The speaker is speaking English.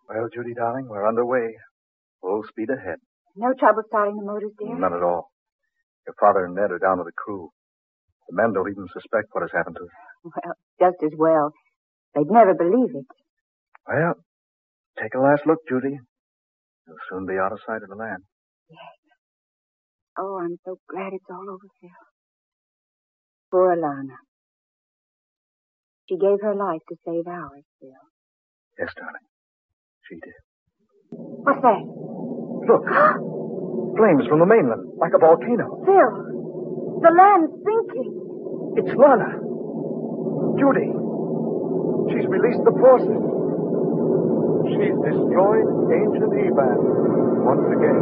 Well, Judy, darling, we're underway. Full speed ahead. No trouble starting the motors, dear? None at all. Your father and Ned are down with the crew. The men don't even suspect what has happened to them. Well, just as well. They'd never believe it. Well, take a last look, Judy. You'll soon be out of sight of the land. Yes. Oh, I'm so glad it's all over, Phil. Poor Alana. She gave her life to save ours, Phil. Yes, darling. She did. What's that? Look. Flames from the mainland, like a volcano. Phil, the land's sinking. It's Lana. Judy. She's released the forces. She's destroyed ancient Eban once again.